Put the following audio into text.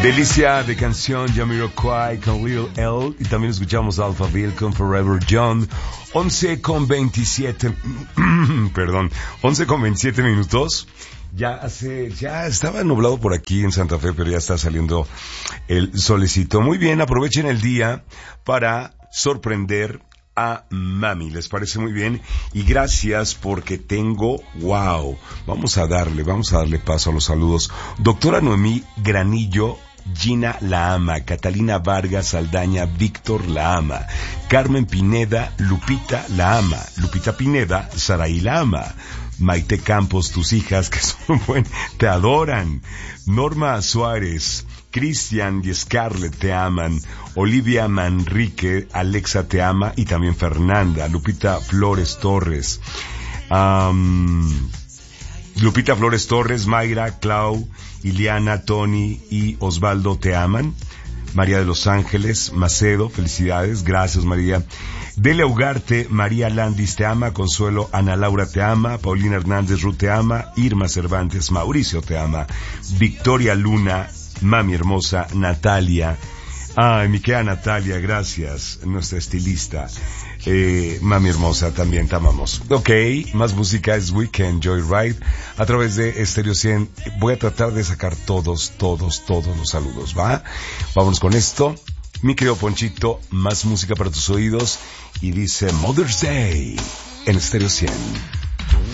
Delicia de canción, Jamiroquai con Lil L, y también escuchamos Alphaville con Forever Young. 11:27 perdón, 11:27 minutos. Ya estaba nublado por aquí en Santa Fe, pero ya está saliendo el solecito. Muy bien, aprovechen el día para sorprender a mami, ¿les parece? Muy bien, y gracias porque wow, vamos a darle paso a los saludos. Doctora Noemí Granillo, Gina la ama, Catalina Vargas Saldaña, Víctor la ama, Carmen Pineda, Lupita la ama, Lupita Pineda, Saraí la ama, Maite Campos, tus hijas que son te adoran, Norma Suárez, Cristian y Scarlett te aman, Olivia Manrique, Alexa te ama, y también Fernanda, Lupita Flores Torres, Mayra, Clau, Iliana, Tony y Osvaldo te aman. María de los Ángeles, Macedo, felicidades, gracias María. Delia Ugarte, María Landis te ama, Consuelo, Ana Laura te ama, Paulina Hernández, Ruth te ama, Irma Cervantes, Mauricio te ama, Victoria Luna, mami hermosa, Natalia, mi querida Natalia, gracias, nuestra estilista, mami hermosa, también te amamos. Ok, más música es Weekend Joyride a través de Stereo 100. Voy a tratar de sacar todos los saludos, ¿va? Vámonos con esto, mi querido Ponchito, más música para tus oídos, y dice Mother's Day en Stereo 100.